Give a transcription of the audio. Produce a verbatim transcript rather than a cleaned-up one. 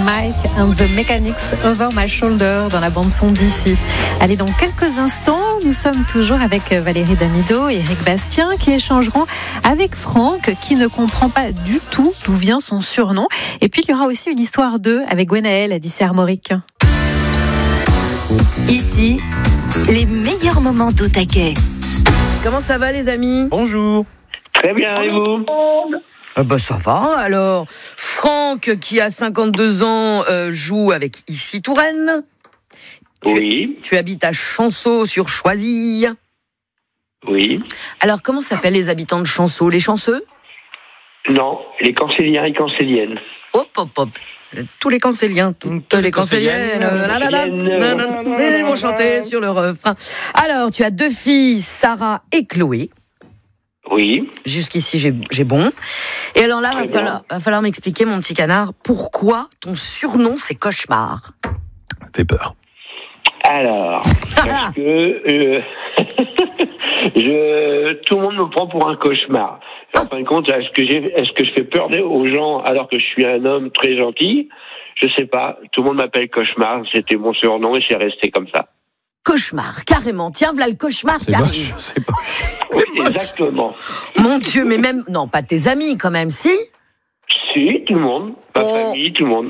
Mike and the Mechanics Over My Shoulder dans la bande-son d'ici. Allez, dans quelques instants, nous sommes toujours avec Valérie Damido et Eric Bastien qui échangeront avec Franck qui ne comprend pas du tout d'où vient son surnom. Et puis, il y aura aussi une histoire d'eux avec Gwenaëlle d'ici Armorique. Ici, les meilleurs moments d'Au Taquet. Comment ça va les amis ? Bonjour. Très bien, et vous ? Euh, bah, ça va, alors. Franck, qui a cinquante-deux ans, euh, joue avec Issy Touraine. Oui. Tu, tu habites à Chanceau sur Choisy. Oui. Alors, comment s'appellent les habitants de Chanceau ? Les chanceux ? Non, les cancéliens et cancéliennes. Hop, hop, hop. Tous les cancéliens, toutes les cancéliennes, euh, la, la, la, la, la, la, ils vont chanter sur le refrain. Alors, tu as deux filles, Sarah et Chloé. Oui. Jusqu'ici, j'ai, j'ai bon. Et alors là, il va falloir, va falloir m'expliquer, mon petit canard, pourquoi ton surnom, c'est Cauchemar. Fais peur. Alors, parce que euh, je, tout le monde me prend pour un cauchemar. En fin de compte, est-ce que, j'ai, est-ce que je fais peur aux gens alors que je suis un homme très gentil ? Je sais pas. Tout le monde m'appelle Cauchemar. C'était mon surnom et c'est resté comme ça. Cauchemar, carrément. Tiens, voilà le cauchemar C'est qui moche, arrive. c'est moche. Oui, exactement. Mon Dieu, mais même... Non, pas tes amis, quand même, si ? Si, tout le monde. Ma Oh. famille, tout le monde.